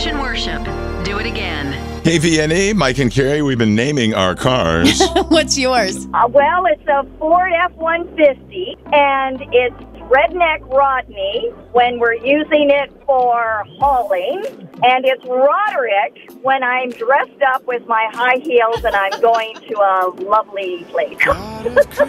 praise and worship. Do it again. KVNE, Mike and Carrie, we've been naming our cars. What's yours? Well, it's a Ford F-150, and it's Redneck Rodney when we're using it for hauling, and it's Roderick when I'm dressed up with my high heels and I'm going to a lovely place.